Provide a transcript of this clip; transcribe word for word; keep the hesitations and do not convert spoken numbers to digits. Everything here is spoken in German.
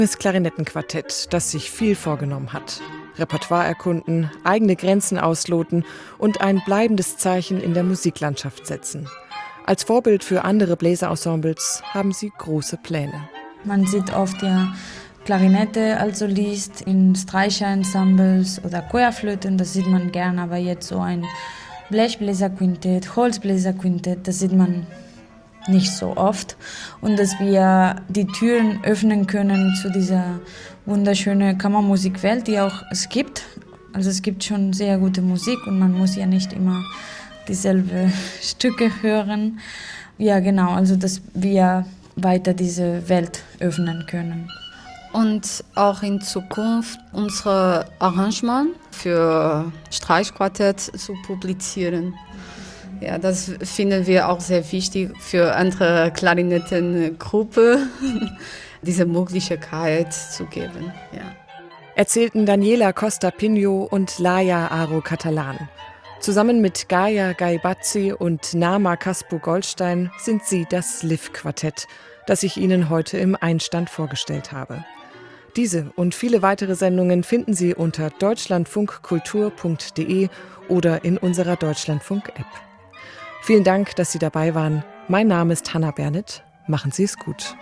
Das Klarinettenquartett, das sich viel vorgenommen hat. Repertoire erkunden, eigene Grenzen ausloten und ein bleibendes Zeichen in der Musiklandschaft setzen. Als Vorbild für andere Bläserensembles haben sie große Pläne. Man sieht oft ja Klarinette als Solist in Streicherensembles oder Querflöten, das sieht man gern, aber jetzt so ein Blechbläserquintett, Holzbläserquintett, das sieht man nicht so oft. Und dass wir die Türen öffnen können zu dieser wunderschönen Kammermusikwelt, die auch es gibt. Also es gibt schon sehr gute Musik und man muss ja nicht immer dieselbe Stücke hören. Ja genau, also dass wir weiter diese Welt öffnen können. Und auch in Zukunft unsere Arrangement für Streichquartett zu publizieren. Ja, das finden wir auch sehr wichtig für andere Klarinettengruppen, diese Möglichkeit zu geben. Ja. Erzählten Daniela Costa Pinho und Laia Aro Catalan. Zusammen mit Gaia Gaibazzi und Nama Caspo-Goldstein sind sie das Liv-Quartett, das ich Ihnen heute im Einstand vorgestellt habe. Diese und viele weitere Sendungen finden Sie unter deutschlandfunkkultur punkt de oder in unserer Deutschlandfunk-App. Vielen Dank, dass Sie dabei waren. Mein Name ist Hanna Bernit. Machen Sie es gut.